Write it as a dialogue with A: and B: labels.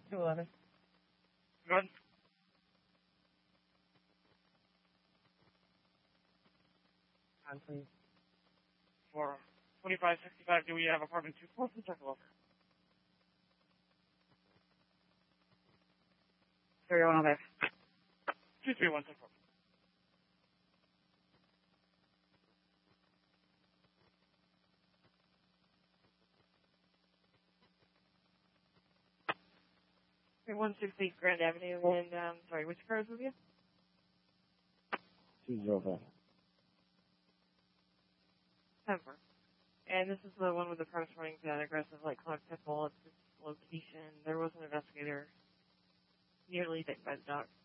A: 211.
B: Good.
A: On, please.
B: For 2565, do we have apartment 24? Please check the look.
A: 3105.
B: 23164. Okay, 168 Grand Avenue, and, sorry, which car is with you?
A: 205.
B: 10-4. And this is the one with the premise running that aggressive, like, clogged pitbull. It's this location. There was an investigator nearly bitten by the dog.